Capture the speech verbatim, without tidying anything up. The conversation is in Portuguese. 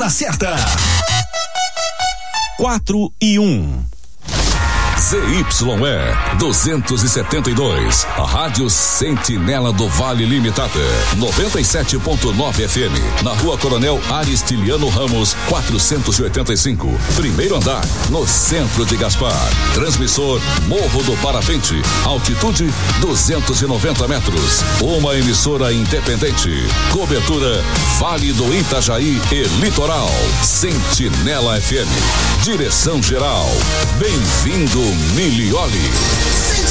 hora certa. Quatro e um. Z Y E duzentos e setenta e dois, a Rádio Sentinela do Vale Limitada, noventa e sete ponto nove F M, na Rua Coronel Aristiliano Ramos, quatrocentos e oitenta e cinco, primeiro andar, no centro de Gaspar. Transmissor Morro do Parapente, altitude duzentos e noventa metros. Uma emissora independente. Cobertura Vale do Itajaí e Litoral. Sentinela F M. Direção geral. Bem-vindo, Milioli.